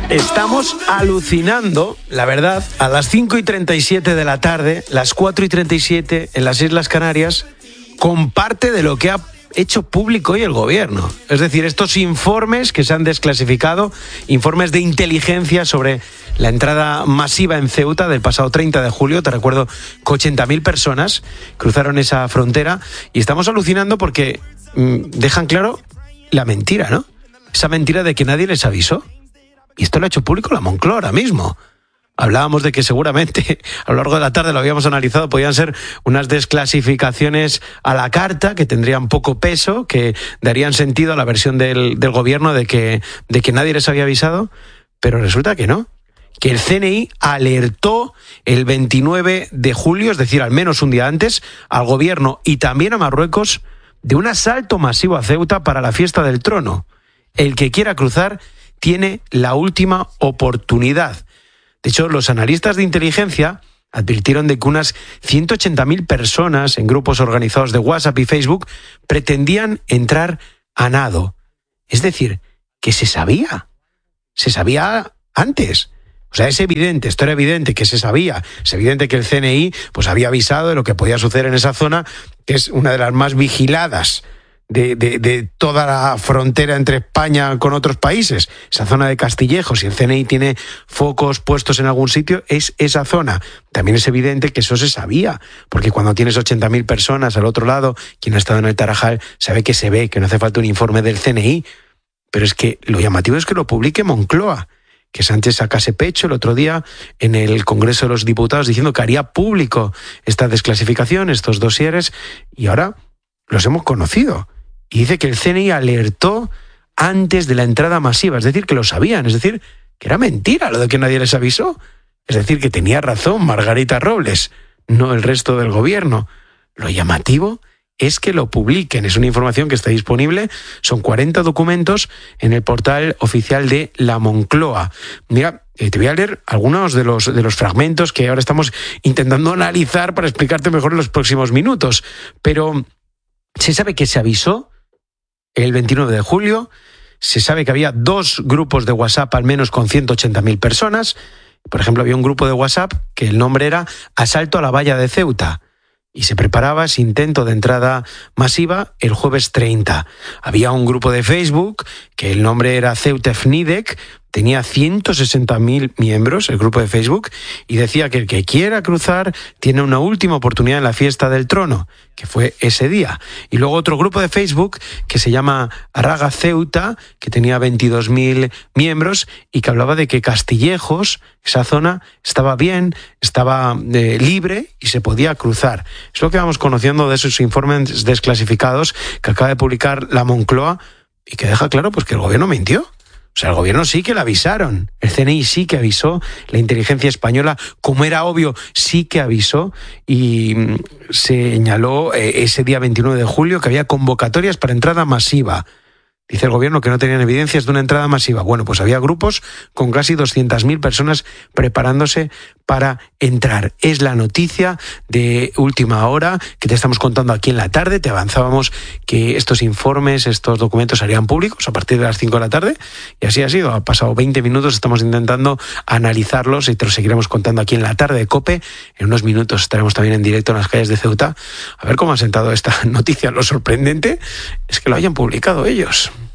Estamos alucinando, la verdad, a las 5:37 de la tarde, las 4:37 en las Islas Canarias, con parte de lo que ha hecho público hoy el gobierno. Es decir, estos informes que se han desclasificado, informes de inteligencia sobre la entrada masiva en Ceuta del pasado 30 de julio. Te recuerdo que 80.000 personas cruzaron esa frontera y estamos alucinando porque dejan claro la mentira, ¿no? Esa mentira de que nadie les avisó. Y esto lo ha hecho público la Moncloa ahora mismo. Hablábamos de que seguramente a lo largo de la tarde lo habíamos analizado, podían ser unas desclasificaciones a la carta que tendrían poco peso, que darían sentido a la versión del gobierno de que nadie les había avisado, pero resulta que no. Que el CNI alertó el 29 de julio, es decir, al menos un día antes, al gobierno y también a Marruecos de un asalto masivo a Ceuta para la fiesta del trono. El que quiera cruzar tiene la última oportunidad. De hecho, los analistas de inteligencia advirtieron de que unas 180.000 personas en grupos organizados de WhatsApp y Facebook pretendían entrar a nado. Es decir, que se sabía antes. O sea, es evidente, esto era evidente que se sabía. Es evidente que el CNI pues había avisado de lo que podía suceder en esa zona, que es una de las más vigiladas de toda la frontera entre España con otros países, esa zona de Castillejos. Si el CNI tiene focos puestos en algún sitio, es esa zona. También es evidente que eso se sabía, porque cuando tienes 80.000 personas al otro lado, quien ha estado en el Tarajal sabe, que no hace falta un informe del CNI. Pero es que lo llamativo es que lo publique Moncloa, que Sánchez sacase pecho el otro día en el Congreso de los Diputados diciendo que haría público esta desclasificación, estos dosieres, y ahora los hemos conocido. Y dice que el CNI alertó antes de la entrada masiva, es decir, que lo sabían, es decir, que era mentira lo de que nadie les avisó. Es decir, que tenía razón Margarita Robles, no el resto del gobierno. Lo llamativo es que lo publiquen, es una información que está disponible, son 40 documentos en el portal oficial de la Moncloa. Mira, te voy a leer algunos de los fragmentos que ahora estamos intentando analizar para explicarte mejor en los próximos minutos, pero se sabe que se avisó el 29 de julio, se sabe que había 2 grupos de WhatsApp al menos con 180.000 personas. Por ejemplo, había un grupo de WhatsApp que el nombre era Asalto a la Valla de Ceuta y se preparaba ese intento de entrada masiva el jueves 30. Había un grupo de Facebook que el nombre era Ceuta FNIDEC, tenía 160.000 miembros, el grupo de Facebook, y decía que el que quiera cruzar tiene una última oportunidad en la fiesta del trono, que fue ese día. Y luego otro grupo de Facebook que se llama Raga Ceuta, que tenía 22.000 miembros y que hablaba de que Castillejos, esa zona, estaba bien, estaba libre y se podía cruzar. Es lo que vamos conociendo de esos informes desclasificados que acaba de publicar la Moncloa y que deja claro pues que el gobierno mintió. O sea, el gobierno sí que le avisaron, el CNI sí que avisó, la inteligencia española, como era obvio, sí que avisó y señaló ese día 29 de julio que había convocatorias para entrada masiva. Dice el gobierno que no tenían evidencias de una entrada masiva. Bueno, pues había grupos con casi 200.000 personas preparándose para entrar. Es la noticia de última hora que te estamos contando aquí en la tarde. Te avanzábamos que estos informes, estos documentos serían públicos a partir de las 5 de la tarde. Y así ha sido. Ha pasado 20 minutos, estamos intentando analizarlos y te los seguiremos contando aquí en la tarde de COPE. En unos minutos estaremos también en directo en las calles de Ceuta. A ver cómo ha sentado esta noticia. Lo sorprendente es que lo hayan publicado ellos.